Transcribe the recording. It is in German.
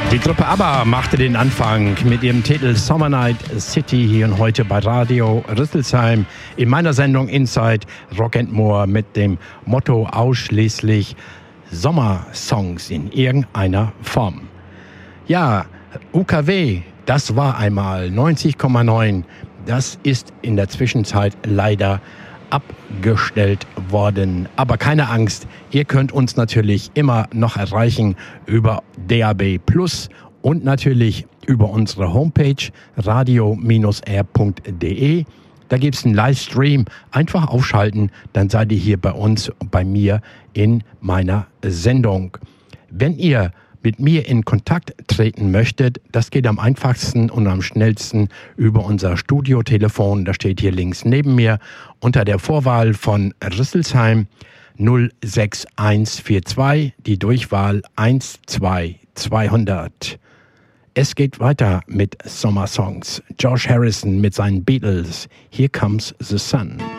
Die Gruppe ABBA machte den Anfang mit ihrem Titel Summer Night City hier und heute bei Radio Rüsselsheim in meiner Sendung Inside Rock and More mit dem Motto ausschließlich Sommersongs in irgendeiner Form. Ja, UKW, das war einmal 90,9. Das ist in der Zwischenzeit leider abgestellt worden. Aber keine Angst, ihr könnt uns natürlich immer noch erreichen über DAB+ und natürlich über unsere Homepage radio-r.de. Da gibt es einen Livestream. Einfach aufschalten, dann seid ihr hier bei uns, bei mir in meiner Sendung. Wenn ihr mit mir in Kontakt treten möchtet, das geht am einfachsten und am schnellsten über unser Studiotelefon. Das steht hier links neben mir unter der Vorwahl von Rüsselsheim 06142, die Durchwahl 12200. Es geht weiter mit Sommersongs. George Harrison mit seinen Beatles. Here Comes the Sun.